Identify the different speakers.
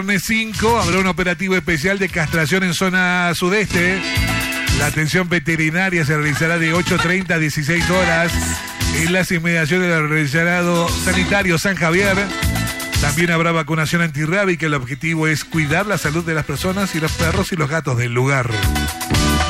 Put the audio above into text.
Speaker 1: Viernes 5 habrá un operativo especial de castración en zona sudeste. La atención veterinaria se realizará de 8:30 a 16 horas en las inmediaciones del reservado sanitario San Javier. También habrá vacunación antirrábica. El objetivo es cuidar la salud de las personas y los perros y los gatos del lugar.